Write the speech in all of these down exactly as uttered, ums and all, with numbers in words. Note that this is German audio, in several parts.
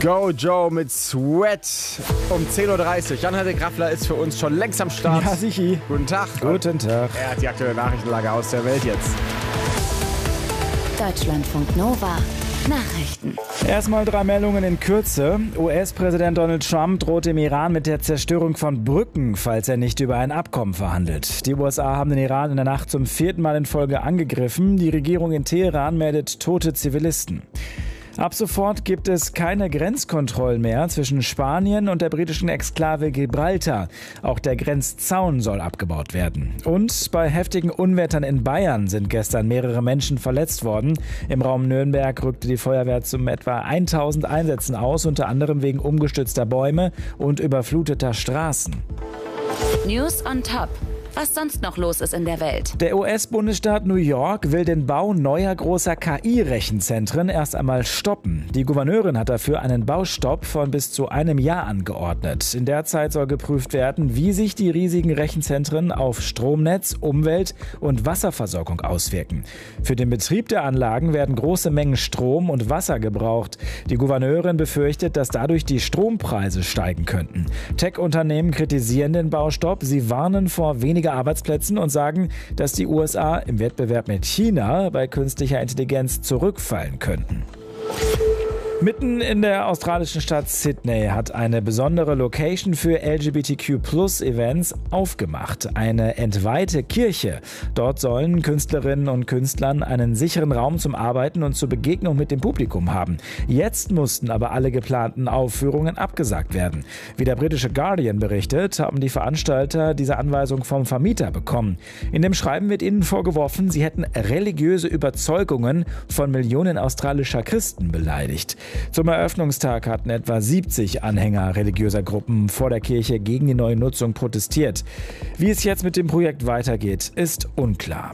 Go Joe mit Sweat um zehn Uhr dreißig. Jan-Henrik Graffler ist für uns schon längst am Start. Ja, sichi. Guten Tag. Guten Tag. Er hat die aktuelle Nachrichtenlage aus der Welt jetzt. Deutschlandfunk Nova. Nachrichten. Erstmal drei Meldungen in Kürze. U S-Präsident Donald Trump droht dem Iran mit der Zerstörung von Brücken, falls er nicht über ein Abkommen verhandelt. Die U S A haben den Iran in der Nacht zum vierten Mal in Folge angegriffen. Die Regierung in Teheran meldet tote Zivilisten. Ab sofort gibt es keine Grenzkontrollen mehr zwischen Spanien und der britischen Exklave Gibraltar. Auch der Grenzzaun soll abgebaut werden. Und bei heftigen Unwettern in Bayern sind gestern mehrere Menschen verletzt worden. Im Raum Nürnberg rückte die Feuerwehr zu etwa tausend Einsätzen aus, unter anderem wegen umgestürzter Bäume und überfluteter Straßen. News on Top. Was sonst noch los ist in der Welt. Der U S-Bundesstaat New York will den Bau neuer großer K I-Rechenzentren erst einmal stoppen. Die Gouverneurin hat dafür einen Baustopp von bis zu einem Jahr angeordnet. In der Zeit soll geprüft werden, wie sich die riesigen Rechenzentren auf Stromnetz, Umwelt und Wasserversorgung auswirken. Für den Betrieb der Anlagen werden große Mengen Strom und Wasser gebraucht. Die Gouverneurin befürchtet, dass dadurch die Strompreise steigen könnten. Tech-Unternehmen kritisieren den Baustopp. Sie warnen vor weniger Arbeitsplätzen und sagen, dass die U S A im Wettbewerb mit China bei künstlicher Intelligenz zurückfallen könnten. Mitten in der australischen Stadt Sydney hat eine besondere Location für L G B T Q Plus Events aufgemacht. Eine entweihte Kirche. Dort sollen Künstlerinnen und Künstlern einen sicheren Raum zum Arbeiten und zur Begegnung mit dem Publikum haben. Jetzt mussten aber alle geplanten Aufführungen abgesagt werden. Wie der britische Guardian berichtet, haben die Veranstalter diese Anweisung vom Vermieter bekommen. In dem Schreiben wird ihnen vorgeworfen, sie hätten religiöse Überzeugungen von Millionen australischer Christen beleidigt. Zum Eröffnungstag hatten etwa siebzig Anhänger religiöser Gruppen vor der Kirche gegen die neue Nutzung protestiert. Wie es jetzt mit dem Projekt weitergeht, ist unklar.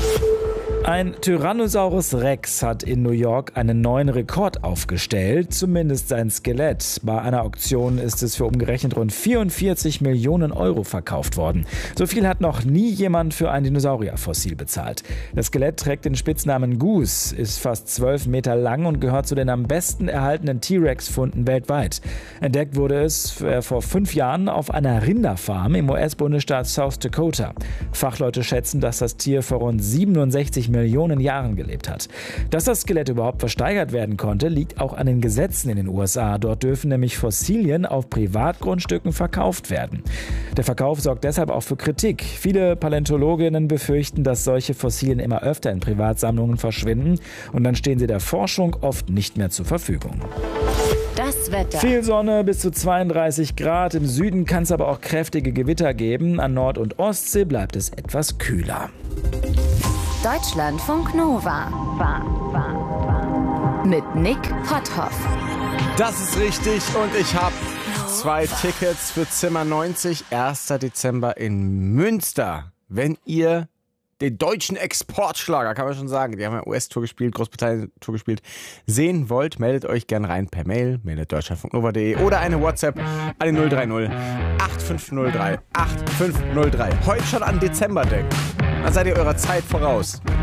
Ein Tyrannosaurus Rex hat in New York einen neuen Rekord aufgestellt, zumindest sein Skelett. Bei einer Auktion ist es für umgerechnet rund vierundvierzig Millionen Euro verkauft worden. So viel hat noch nie jemand für ein Dinosaurierfossil bezahlt. Das Skelett trägt den Spitznamen Goose, ist fast zwölf Meter lang und gehört zu den am besten erhaltenen T-Rex-Funden weltweit. Entdeckt wurde es vor fünf Jahren auf einer Rinderfarm im U S-Bundesstaat South Dakota. Fachleute schätzen, dass das Tier vor rund siebenundsechzig Millionen Jahren gelebt hat. Dass das Skelett überhaupt versteigert werden konnte, liegt auch an den Gesetzen in den U S A. Dort dürfen nämlich Fossilien auf Privatgrundstücken verkauft werden. Der Verkauf sorgt deshalb auch für Kritik. Viele Paläontologinnen befürchten, dass solche Fossilien immer öfter in Privatsammlungen verschwinden und dann stehen sie der Forschung oft nicht mehr zur Verfügung. Das Wetter. Viel Sonne, bis zu zweiunddreißig Grad. Im Süden kann es aber auch kräftige Gewitter geben. An Nord- und Ostsee bleibt es etwas kühler. Deutschlandfunk Nova. War, war, war. Mit Nick Potthoff. Das ist richtig und ich habe zwei Tickets für Zimmer neunzig, erster Dezember in Münster. Wenn ihr den deutschen Exportschlager, kann man schon sagen, die haben ja U S-Tour gespielt, Großbritannien-Tour gespielt, sehen wollt, meldet euch gern rein per Mail, meldet deutschlandfunk nova punkt de oder eine WhatsApp an den null drei null acht fünf null drei acht fünf null drei. Heute schon an Dezember denken. Dann seid ihr eurer Zeit voraus.